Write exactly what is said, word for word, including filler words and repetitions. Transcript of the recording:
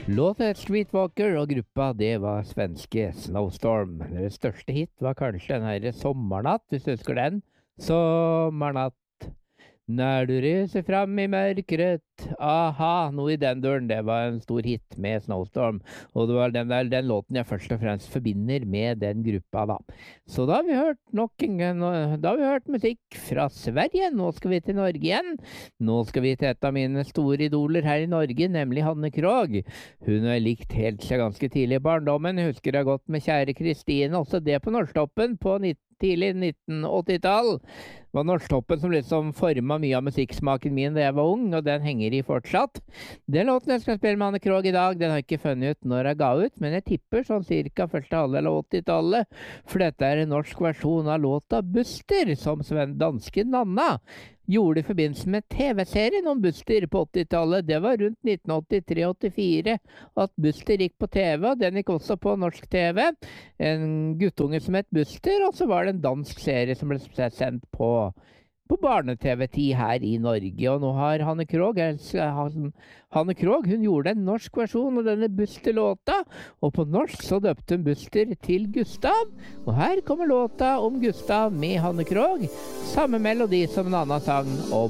Låten het Streetwalker, og gruppa det var svenske Snowstorm. Deres største hit var kanskje den her Sommernatt, hvis du husker den. Sommernatt, når du reser fram i mørkret. Aha, noe i den døren, det var en stor hit med Snowstorm. Og det var den, der, den låten jeg først og fremst forbinder med den gruppa da. Så da har vi hørt nok en gang, da har vi hørt musikk fra Sverige. Nå skal vi til Norge igjen. Nå skal vi til et av mine store idoler her i Norge, nemlig Hanne Krogh. Hun har likt helt seg ganske tidlig i barndommen. Jeg husker det har gått med Kjære Kristine, også det på Norsktoppen på nitten tidlig nitten åtti-tall. Det var Norsktoppen som liksom formet mye av musikksmaken min da jeg var ung, og den henger i fortsatt. Den låten jeg skal spille med Hanne Krogh i dag, den har jeg ikke funnet ut når jeg ga ut, men jeg tipper sånn cirka første halvdel av åtti-tallet, for dette er en norsk versjon av låta Buster, som Sven danske Nanna gjorde i forbindelse med T V-serien om Buster på åtti-tallet. Det var rundt nitten åttitre åttifire at Buster gikk på T V, og den gikk også på norsk T V. En guttunge som het Buster, og så var det en dansk serie som ble sendt på, på barne-T V-tid her i Norge. Og nå har Hanne Krogh, Hanne Krogh, hun gjorde en norsk versjon av denne Buster-låta, og på norsk så døpte hun Buster til Gustav. Og her kommer låta om Gustav med Hanne Krogh, samme melodi som en annen sang om